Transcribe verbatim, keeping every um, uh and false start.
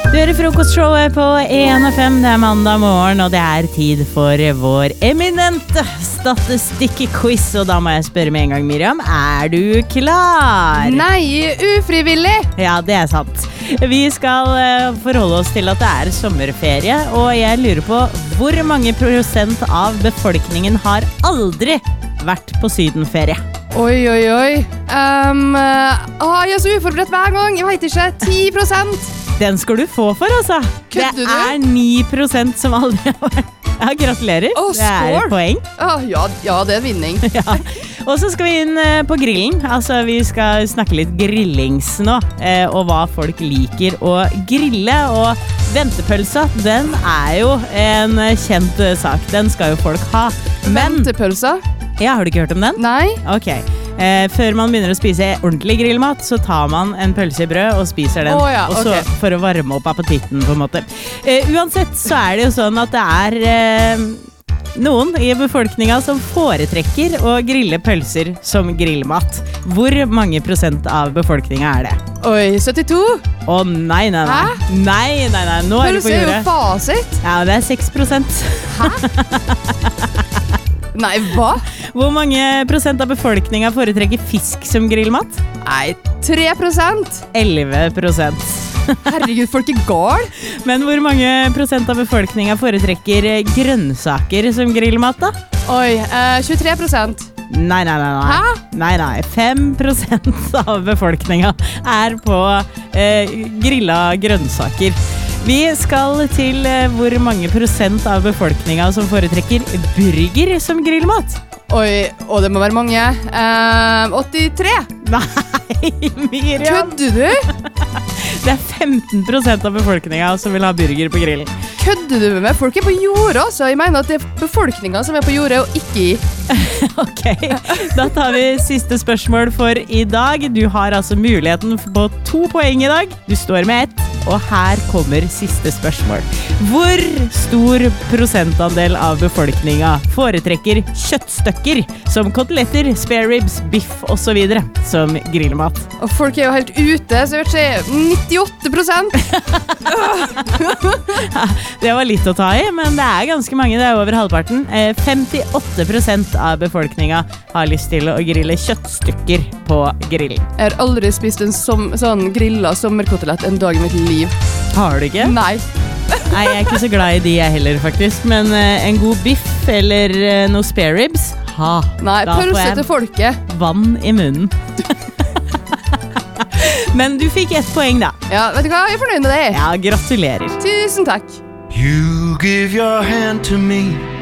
Du hører frokostshowet på en F M, det er mandag morgen, og det er tid for vår eminente statistikk-quiz. Og da må jeg spørre med en gang, Miriam, er du klar? Nei, ufrivillig! Ja, det er sant. Vi skal uh, forholde oss til at det er sommerferie, og jeg lurer på hvor mange prosent av befolkningen har aldri vært på sydenferie? Oi, oi, oi. Um, uh, jeg er så uforberedt hver gang. Jeg vet ikke, ti prosent. Den skal du få for, altså. Kødder det du? er ni prosent som aldri har vært. Ja, gratulerer. Oh, det er et poeng. Oh, ja, ja, det er en vinning. Ja. Og så skal vi inn eh, på grillen. Altså, vi skal snakke litt grillings nå, eh, og hva folk liker å grille. Og ventepølsa, den er jo en kjent eh, sak. Den skal jo folk ha. Men, Ventepølsa? ja, har du ikke hørt om den? Nei. Ok. Eh, før man begynner å spise ordentlig grillmat, så tar man en pølse i brød og spiser den. Å ja, og så ok. for å varme opp appetitten, på en måte. Eh, uansett så er det jo sånn at det er eh, noen i befolkningen som foretrekker å grille pølser som grillmat. Hvor mange prosent av befolkningen er det? Oi, syttito? Å nei, nei, nei. Hæ? Nei, nei, nei. Nå er du på Pølse er jo jordet. fasit. Ja, det er seks prosent. Nei, hva? Hvor mange prosent av befolkningen foretrekker fisk som grillmat? Nei, tre prosent. elleve prosent. Herregud, folk er gal. Men hvor mange prosent av befolkningen foretrekker grønnsaker som grillmat da? Oi, eh, tjuetre prosent. Nei, nei, nei, nei. Hæ? Nei, nei. fem prosent av befolkningen er på eh, grilla grønnsaker. Vi skal til eh, hvor mange prosent av befolkningen som foretrekker burger som grillmat. Oi, og det må være mange. Eh, åttitre. Nei, Miriam. Kødder du? Det er femten prosent av befolkningen som vil ha burger på grillen. Kødder du med meg? Folk er på jordet også. Jeg mener at det er befolkningen som er på jordet, og ikke i. Ok, da tar vi siste spørsmål for i dag. Du har altså muligheten på to poeng i dag. Du står med ett, og her kommer siste spørsmål. Hvor stor prosentandel av befolkningen foretrekker kjøttstykker som koteletter, spare ribs, biff og så videre som grillmat? Og folk er jo helt ute, så jeg vet ikke, nittiåtte prosent. Det var litt å ta i, men det er ganske mange, det er over halvparten. Eh, femtiåtte prosent av befolkningen har lyst til å grille kjøttstykker på grillen. Jeg har aldri spist en som, sånn grilla sommerkotelett en dag i mitt liv. Har du ikke? Nei. Nei, jeg er ikke så glad i de jeg heller, faktisk. Men eh, en god biff eller eh, noe spare ribs, ha. Nei, Da får pølse jeg til folket. vann i munnen. Men du fikk ett poeng, da. Ja, vet du hva? Jeg er fornøyd med det. Ja, gratulerer. Tusen takk. You give your hand to me